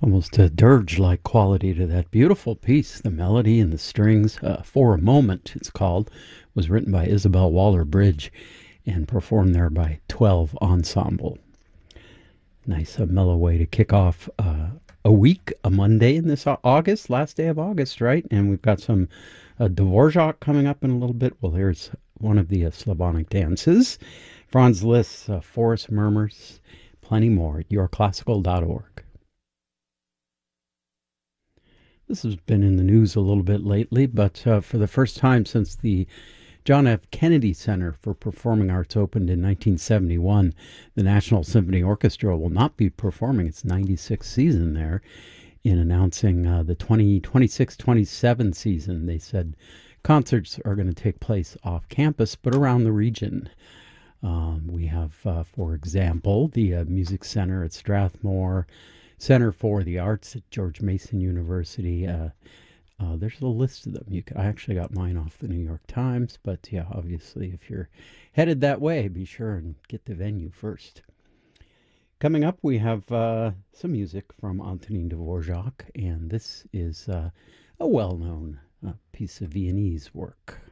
Almost a dirge-like quality to that beautiful piece. The melody and the strings, For a Moment, it's called, was written by Isabel Waller-Bridge and performed there by 12 Ensemble. Nice, mellow way to kick off a week, a Monday in this August, last day of August, right? And we've got some Dvorak coming up in a little bit. Well, here's one of the Slavonic dances. Franz Liszt's Forest Murmurs, plenty more at yourclassical.org. This has been in the news a little bit lately, but for the first time since the John F. Kennedy Center for Performing Arts opened in 1971, the National Symphony Orchestra will not be performing its 96th season there. In announcing the 2026-27 season, they said concerts are going to take place off campus, but around the region. We have, for example, the Music Center at Strathmore, Center for the Arts at George Mason University. There's a list of them. I actually got mine off the New York Times, but yeah, obviously, if you're headed that way, be sure and get the venue first. Coming up, we have some music from Antonin Dvorak, and this is a well-known piece of Viennese work.